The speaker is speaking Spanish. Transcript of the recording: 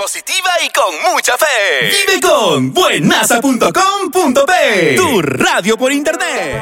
positiva y con mucha fe. Vive con buenasa.com.p, tu radio por internet.